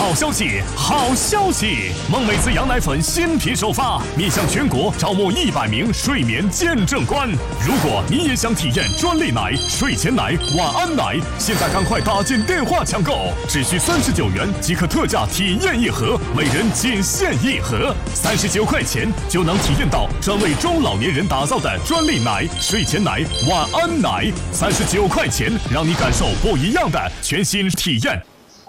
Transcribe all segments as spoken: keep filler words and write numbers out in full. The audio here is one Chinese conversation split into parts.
好消息，好消息！梦美滋羊奶粉新品首发，面向全国招募一百名睡眠见证官。如果你也想体验专利奶、睡前奶、晚安奶，现在赶快打进电话抢购，只需三十九元即可特价体验一盒，每人仅限一盒，三十九块钱就能体验到专为中老年人打造的专利奶、睡前奶、晚安奶，三十九块钱让你感受不一样的全新体验。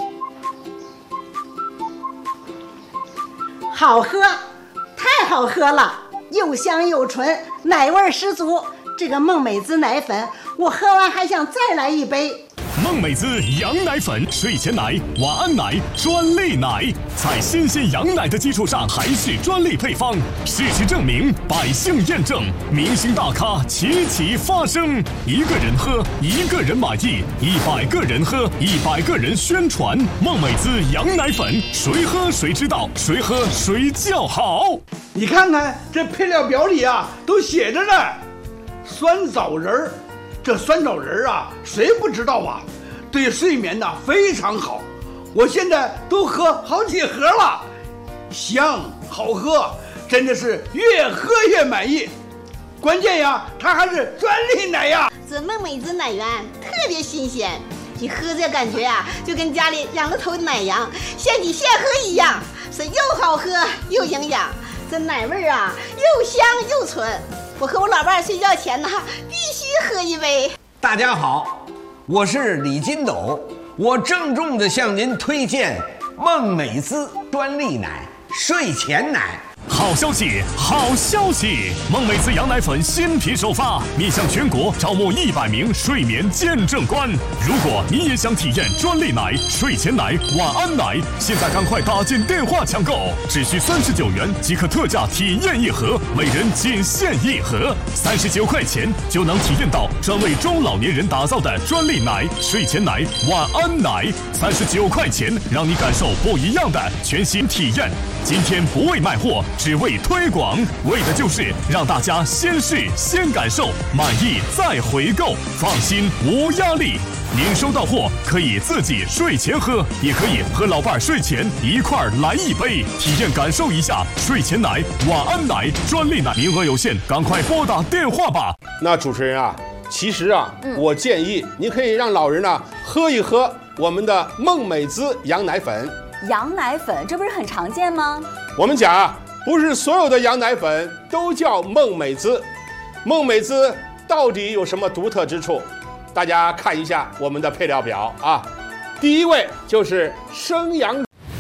好喝，太好喝了，又香又纯，奶味十足。这个梦美滋奶粉，我喝完还想再来一杯。 梦美滋羊奶粉、睡前奶、晚安奶、专利奶，在新鲜羊奶的基础上还是专利配方，事实证明，百姓验证，明星大咖齐齐发声。一个人喝，一个人满意；一百个人喝，一百个人宣传。梦美滋羊奶粉，谁喝谁知道，谁喝谁叫好。 你看看这配料表里啊，都写着呢，酸枣仁儿。这酸枣仁啊，谁不知道啊？对睡眠呢非常好，我现在都喝好几盒了，香好喝，真的是越喝越满意。关键呀，它还是专利奶呀！ 这梦美滋奶源特别新鲜，你喝这感觉呀，就跟家里养了头奶羊现挤现喝一样，是又好喝又营养。这奶味啊，又香又纯。我和我老伴睡觉前呢，必须喝一杯。 大家好，我是李金斗，我郑重地向您推荐梦美滋专利奶、睡前奶。 好消息，好消息！梦美滋羊奶粉新品首发，面向全国招募一百名睡眠见证官。如果你也想体验专利奶、睡前奶、晚安奶，现在赶快打进电话抢购，只需三十九元即可特价体验一盒，每人仅限一盒，三十九块钱就能体验到专为中老年人打造的专利奶、睡前奶、晚安奶，三十九块钱让你感受不一样的全新体验。今天不为卖货，只为推广，为的就是让大家先试先感受，满意再回购，放心无压力。您收到货可以自己睡前喝，也可以和老伴睡前一块儿来一杯，体验感受一下睡前奶、晚安奶、专利奶，名额有限，赶快拨打电话吧。 那主持人啊，其实啊，嗯、我建议你可以让老人呢喝一喝我们的梦美滋羊奶粉。 羊奶粉这不是很常见吗？ 我们讲啊，不是所有的羊奶粉都叫梦美滋，梦美滋到底有什么独特之处？大家看一下我们的配料表啊。第一位就是生羊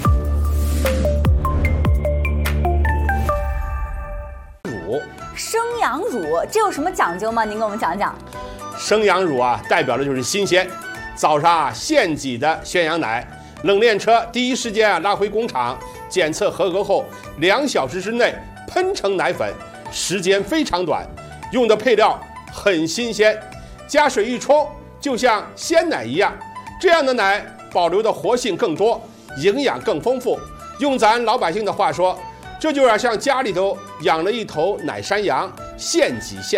乳。 生羊乳这有什么讲究吗？您给我们讲讲。 生羊乳啊，代表的就是新鲜，早上啊现挤的鲜羊奶。冷链车第一时间啊拉回工厂检测合格后，两小时之内喷成奶粉，时间非常短，用的配料很新鲜，加水一冲就像鲜奶一样。这样的奶保留的活性更多，营养更丰富。用咱老百姓的话说，这就要像家里头养了一头奶山羊，现挤现